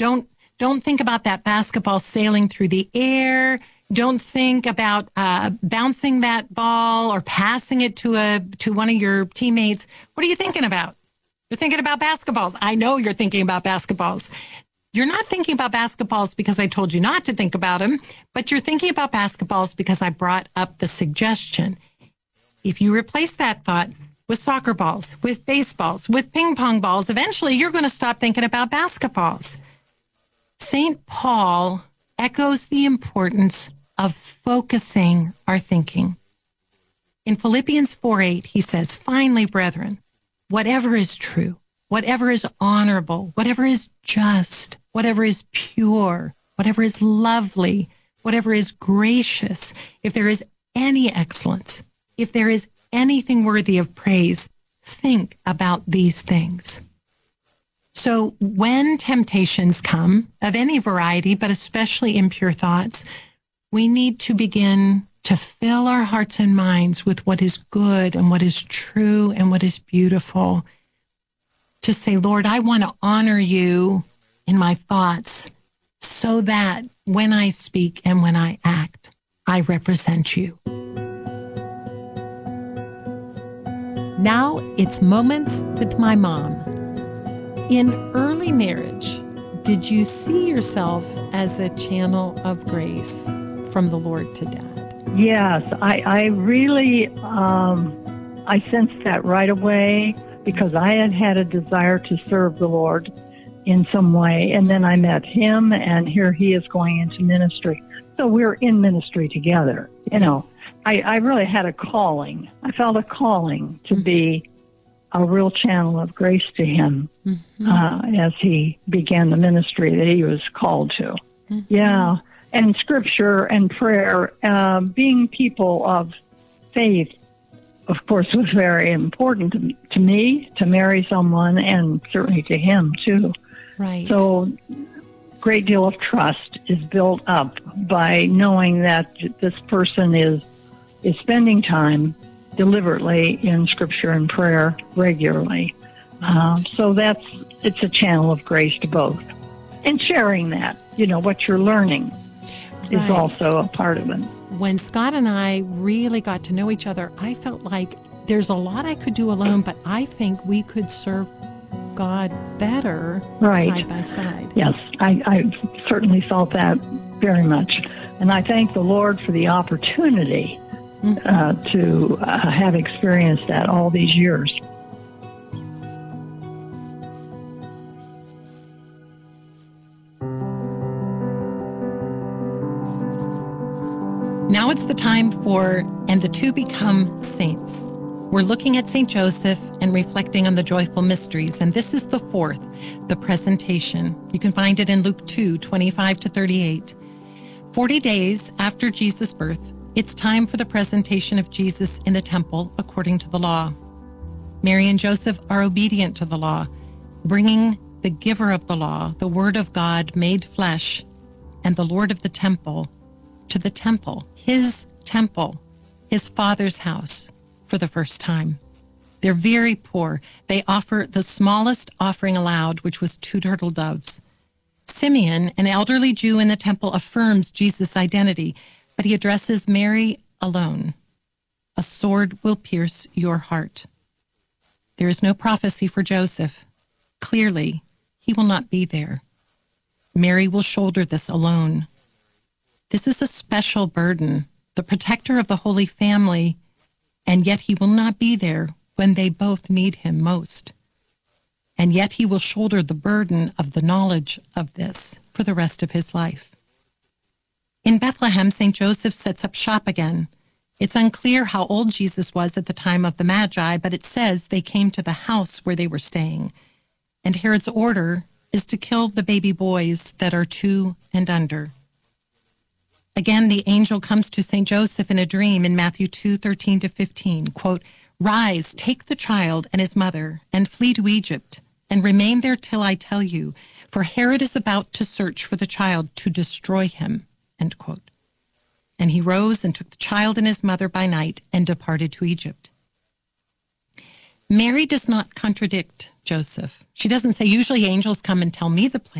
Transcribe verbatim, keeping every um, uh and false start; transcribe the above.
Don't don't think about that basketball sailing through the air. Don't think about uh, bouncing that ball or passing it to a to one of your teammates. What are you thinking about? You're thinking about basketballs. I know you're thinking about basketballs. You're not thinking about basketballs because I told you not to think about them, but you're thinking about basketballs because I brought up the suggestion. If you replace that thought with soccer balls, with baseballs, with ping pong balls, eventually you're going to stop thinking about basketballs. Saint Paul echoes the importance of focusing our thinking. In Philippians four eight, he says, "Finally, brethren, whatever is true, whatever is honorable, whatever is just, whatever is pure, whatever is lovely, whatever is gracious, if there is any excellence, if there is anything worthy of praise, think about these things." So when temptations come of any variety, but especially impure thoughts, we need to begin to fill our hearts and minds with what is good and what is true and what is beautiful. To say, Lord, I want to honor you in my thoughts so that when I speak and when I act, I represent you. Now it's Moments with my mom. In early marriage, did you see yourself as a channel of grace from the Lord to Dad? Yes, I, I really, um, I sensed that right away because I had had a desire to serve the Lord in some way. And then I met him, and here he is going into ministry. So we're in ministry together. You know, Yes. I, I really had a calling. I felt a calling to Mm-hmm. be a real channel of grace to him Mm-hmm. uh, as he began the ministry that he was called to. Mm-hmm. Yeah. And scripture and prayer, uh, being people of faith, of course, was very important to, to me, to marry someone, and certainly to him, too. Right. So great deal of trust is built up by knowing that this person is is spending time deliberately in scripture and prayer regularly. Um, so that's it's a channel of grace to both. And sharing that, you know, what you're learning is Right. also a part of it. When Scott and I really got to know each other, I felt like there's a lot I could do alone, but I think we could serve God better Right. side by side. Yes, I, I certainly felt that very much. And I thank the Lord for the opportunity uh, to uh, have experienced that all these years. Now it's the time for And the Two Become Saints. We're looking at Saint Joseph and reflecting on the joyful mysteries, and this is the fourth, the presentation. You can find it in Luke two, twenty-five to thirty-eight. Forty days after Jesus' birth, it's time for the presentation of Jesus in the temple according to the law. Mary and Joseph are obedient to the law, bringing the giver of the law, the Word of God made flesh, and the Lord of the temple to the temple, his temple, his Father's house, for the first time. They're very poor. They offer the smallest offering allowed, which was two turtle doves. Simeon, an elderly Jew in the temple, affirms Jesus' identity, but he addresses Mary alone. A sword will pierce your heart. There is no prophecy for Joseph. Clearly, he will not be there. Mary will shoulder this alone. This is a special burden, the protector of the Holy Family, and yet he will not be there when they both need him most. And yet he will shoulder the burden of the knowledge of this for the rest of his life. In Bethlehem, Saint Joseph sets up shop again. It's unclear how old Jesus was at the time of the Magi, but it says they came to the house where they were staying. And Herod's order is to kill the baby boys that are two and under. Again, the angel comes to Saint Joseph in a dream in Matthew two, thirteen to fifteen, quote, "Rise, take the child and his mother, and flee to Egypt, and remain there till I tell you, for Herod is about to search for the child to destroy him," end quote. And he rose and took the child and his mother by night and departed to Egypt. Mary does not contradict Joseph. She doesn't say, usually angels come and tell me the plan.